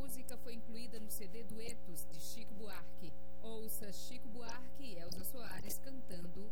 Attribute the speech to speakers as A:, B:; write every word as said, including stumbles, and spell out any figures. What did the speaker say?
A: música foi incluída no C D Duetos de Chico Buarque. Ouça Chico Buarque e Elza Soares cantando